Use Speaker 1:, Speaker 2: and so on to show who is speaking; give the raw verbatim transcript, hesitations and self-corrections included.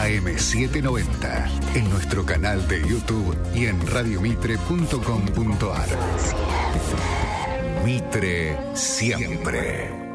Speaker 1: A M setecientos noventa, en nuestro canal de YouTube y en radio mitre punto com punto ar. Mitre siempre.